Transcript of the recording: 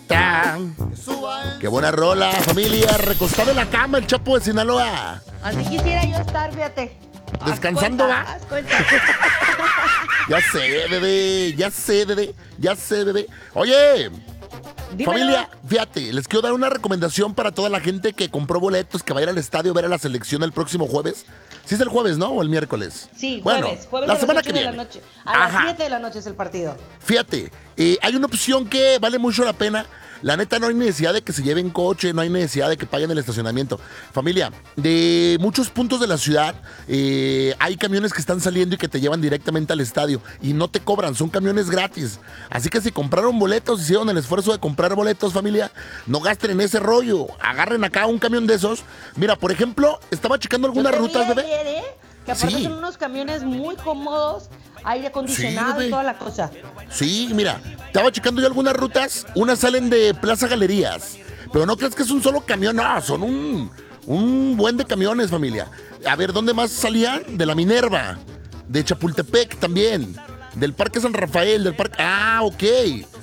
Señorita. Qué buena rola, familia. Recostado en la cama, el Chapo de Sinaloa. Así quisiera yo estar, fíjate. Descansando, ¿va? Haz cuenta. Ya sé, bebé. Ya sé, bebé. Oye, Dímelo. familia, fíjate, les quiero dar una recomendación para toda la gente que compró boletos, que va a ir al estadio a ver a la selección el próximo jueves. Sí es el jueves, ¿no? ¿O el miércoles? Sí, Bueno, jueves la a semana las 8 que de la viene. noche. A las Ajá. 7 de la noche es el partido. Fíjate, hay una opción que vale mucho la pena. La neta, no hay necesidad de que se lleven coche, no hay necesidad de que paguen el estacionamiento. Familia, de muchos puntos de la ciudad hay camiones que están saliendo y que te llevan directamente al estadio y no te cobran, son camiones gratis. Así que si compraron boletos, hicieron el esfuerzo de comprar boletos, familia, no gasten en ese rollo. Agarren acá un camión de esos. Mira, por ejemplo, estaba checando algunas Yo te rutas, vi bebé. ayer, que aparte Sí. son unos camiones muy cómodos, aire acondicionado bebé. y toda la cosa. Sí, mira, estaba checando yo algunas rutas, unas salen de Plaza Galerías, pero no creas que es un solo camión, no, son un buen de camiones, familia. A ver, ¿dónde más salían? De la Minerva, de Chapultepec también, del Parque San Rafael, del Parque... Ah, ok.